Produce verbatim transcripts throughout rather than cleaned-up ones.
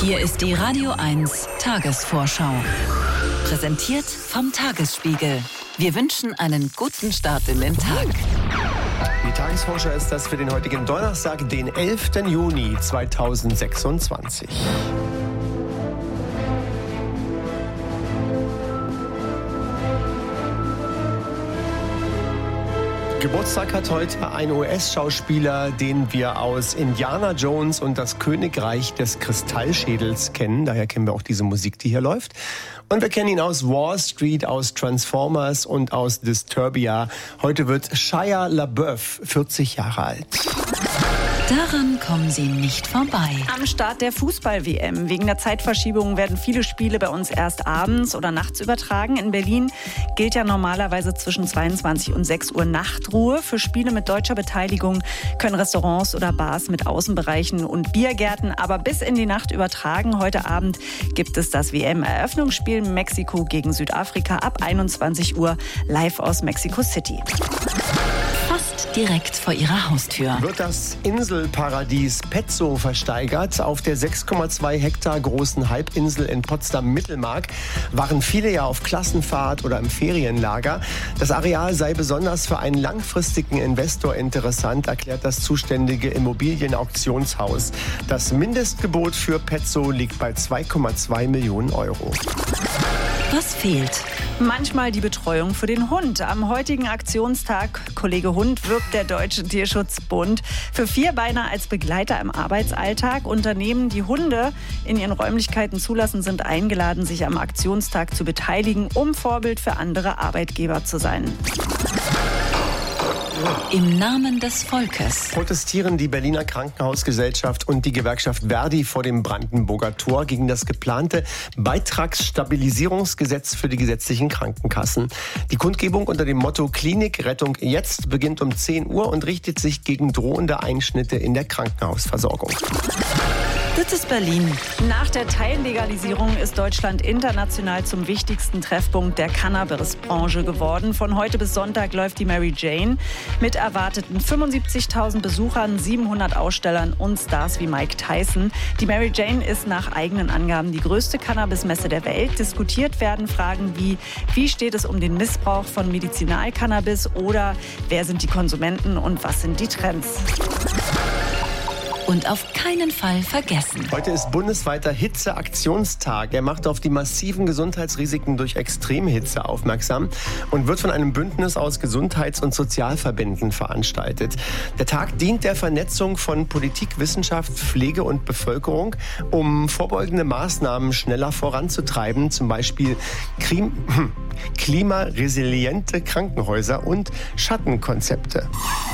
Hier ist die Radio eins Tagesvorschau. Präsentiert vom Tagesspiegel. Wir wünschen einen guten Start in den Tag. Die Tagesvorschau ist das für den heutigen Donnerstag, den elften Juni zweitausendsechsundzwanzig. Geburtstag hat heute ein U S-Schauspieler, den wir aus Indiana Jones und das Königreich des Kristallschädels kennen. Daher kennen wir auch diese Musik, die hier läuft. Und wir kennen ihn aus Wall Street, aus Transformers und aus Disturbia. Heute wird Shia LaBeouf vierzig Jahre alt. Daran kommen Sie nicht vorbei. Am Start der Fußball-W M. Wegen der Zeitverschiebung werden viele Spiele bei uns erst abends oder nachts übertragen. In Berlin gilt ja normalerweise zwischen zweiundzwanzig und sechs Uhr Nachtruhe. Für Spiele mit deutscher Beteiligung können Restaurants oder Bars mit Außenbereichen und Biergärten aber bis in die Nacht übertragen. Heute Abend gibt es das W M-Eröffnungsspiel Mexiko gegen Südafrika ab einundzwanzig Uhr live aus Mexico City. Fast direkt vor Ihrer Haustür wird das Inselparadies Petzow versteigert. Auf der sechs Komma zwei Hektar großen Halbinsel in Potsdam-Mittelmark waren viele ja auf Klassenfahrt oder im Ferienlager. Das Areal sei besonders für einen langfristigen Investor interessant, erklärt das zuständige Immobilienauktionshaus. Das Mindestgebot für Petzow liegt bei zwei Komma zwei Millionen Euro. Was fehlt? Manchmal die Betreuung für den Hund. Am heutigen Aktionstag Kollege Hund wirbt der Deutsche Tierschutzbund für Vierbeiner als Begleiter im Arbeitsalltag. Unternehmen, die Hunde in ihren Räumlichkeiten zulassen, sind eingeladen, sich am Aktionstag zu beteiligen, um Vorbild für andere Arbeitgeber zu sein. Im Namen des Volkes protestieren die Berliner Krankenhausgesellschaft und die Gewerkschaft Verdi vor dem Brandenburger Tor gegen das geplante Beitragsstabilisierungsgesetz für die gesetzlichen Krankenkassen. Die Kundgebung unter dem Motto Klinikrettung jetzt beginnt um zehn Uhr und richtet sich gegen drohende Einschnitte in der Krankenhausversorgung. Das ist Berlin. Nach der Teillegalisierung ist Deutschland international zum wichtigsten Treffpunkt der Cannabis-Branche geworden. Von heute bis Sonntag läuft die Mary Jane mit erwarteten fünfundsiebzigtausend Besuchern, siebenhundert Ausstellern und Stars wie Mike Tyson. Die Mary Jane ist nach eigenen Angaben die größte Cannabis-Messe der Welt. Diskutiert werden Fragen wie, wie steht es um den Missbrauch von Medizinalcannabis oder wer sind die Konsumenten und was sind die Trends? Und auf keinen Fall vergessen. Heute ist bundesweiter Hitzeaktionstag. Er macht auf die massiven Gesundheitsrisiken durch Extremhitze aufmerksam und wird von einem Bündnis aus Gesundheits- und Sozialverbänden veranstaltet. Der Tag dient der Vernetzung von Politik, Wissenschaft, Pflege und Bevölkerung, um vorbeugende Maßnahmen schneller voranzutreiben, zum Beispiel Krim- klimaresiliente Krankenhäuser und Schattenkonzepte.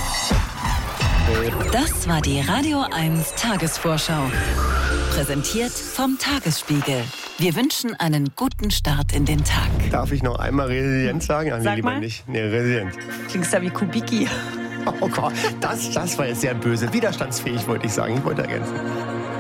Das war die Radio eins Tagesvorschau. Präsentiert vom Tagesspiegel. Wir wünschen einen guten Start in den Tag. Darf ich noch einmal resilient sagen? Ach, nee, Sag lieber mal. nicht. Nee, resilient. Klingst da wie Kubicki. Oh Gott, das, das war jetzt sehr böse. Widerstandsfähig, wollte ich sagen. Ich wollte ergänzen.